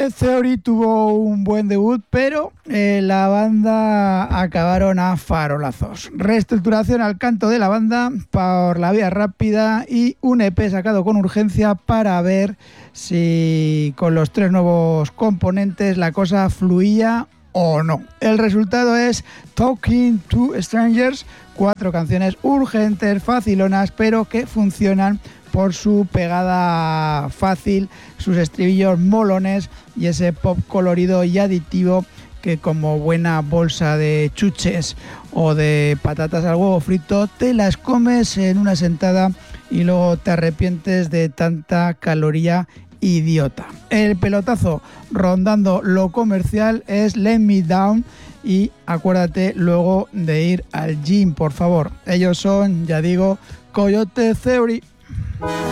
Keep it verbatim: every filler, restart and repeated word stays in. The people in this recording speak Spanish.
Coyote Theory tuvo un buen debut, pero eh, la banda acabaron a farolazos. Reestructuración al canto de la banda por la vía rápida y un E P sacado con urgencia para ver si con los tres nuevos componentes la cosa fluía o no. El resultado es Talking to Strangers, cuatro canciones urgentes, facilonas, pero que funcionan por su pegada fácil, sus estribillos molones y ese pop colorido y aditivo que, como buena bolsa de chuches o de patatas al huevo frito, te las comes en una sentada y luego te arrepientes de tanta caloría idiota. El pelotazo rondando lo comercial es Let Me Down, y acuérdate luego de ir al gym, por favor. Ellos son, ya digo, Coyote Theory.